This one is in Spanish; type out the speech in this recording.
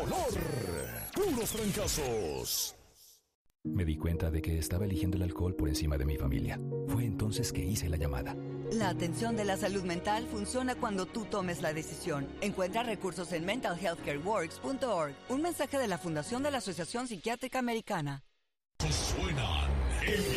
color. Puros fracasos. Me di cuenta de que estaba eligiendo el alcohol por encima de mi familia. Fue entonces que hice la llamada. La atención de la salud mental funciona cuando tú tomes la decisión. Encuentra recursos en mentalhealthcareworks.org. Un mensaje de la Fundación de la Asociación Psiquiátrica Americana. Suenan